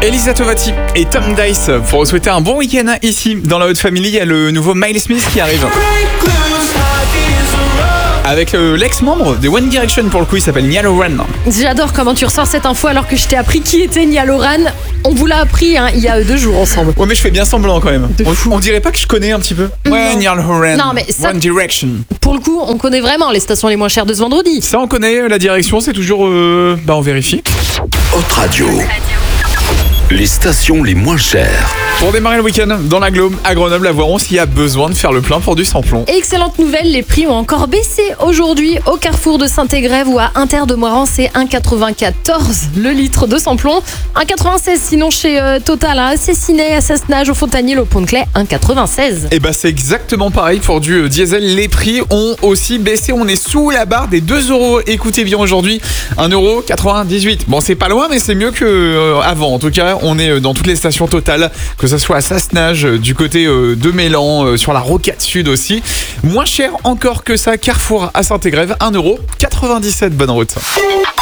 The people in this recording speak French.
Elisa Tovati et Tom Dice pour vous souhaiter un bon week-end ici dans la Haute Family. Il y a le nouveau Miles Smith qui arrive. Avec l'ex-membre de One Direction, pour le coup, il s'appelle Niall Horan. J'adore comment tu ressors cette info alors que je t'ai appris qui était Niall Horan. On vous l'a appris il y a 2 jours ensemble. Ouais, mais je fais bien semblant quand même. On dirait pas que je connais un petit peu. Ouais, Niall Horan. Non, mais ça, One Direction. pour le coup, on connaît vraiment les stations les moins chères de ce vendredi. Ça, on connaît la direction, c'est toujours. On vérifie. Haute Radio. Les stations les moins chères. Pour démarrer le week-end dans l'agglo, à Grenoble, à Voiron, s'il y a besoin de faire le plein pour du samplon. Excellente nouvelle, les prix ont encore baissé aujourd'hui au carrefour de Saint-Égrève ou à Inter de Moirans, c'est 1,94 le litre de samplon. 1,96 sinon chez Total, à Cessinet, à Sassenage, au Fontanil, au Pont-de-Clay, 1,96. Et c'est exactement pareil pour du diesel. Les prix ont aussi baissé. On est sous la barre des 2 €. Écoutez bien aujourd'hui, 1,98 €. Bon, c'est pas loin, mais c'est mieux qu'avant. En tout cas, on est dans toutes les stations Total, que ce soit à Sassenage, du côté de Mélan, sur la Rocade Sud aussi. Moins cher encore que ça, Carrefour à Saint-Égrève, 1,97 €. Bonne route.